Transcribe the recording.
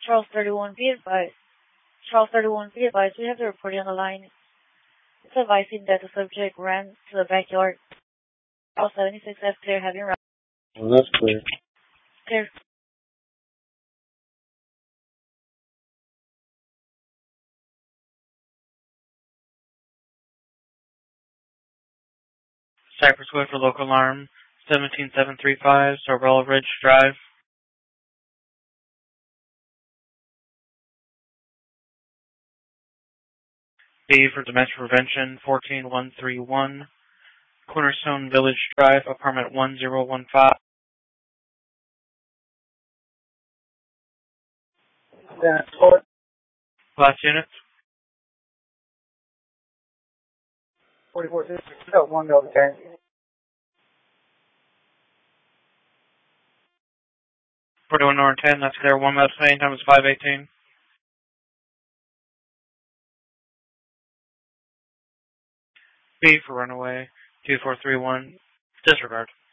Charles 31, be advised. Charles 31, be advised. We have the reporting on the line. It's advising that the subject ran to the backyard. Charles 76, that's clear. Have you run? Well, that's clear. Clear. Cypress Wood for local alarm 17735, Sorrel Ridge Drive. B for dementia prevention 14131, Cornerstone Village Drive, apartment 1015. Last unit. 44 1 Delta Tank. 41 North 10, that's clear. 1 mile to time is 518. B for runaway 2431, disregard.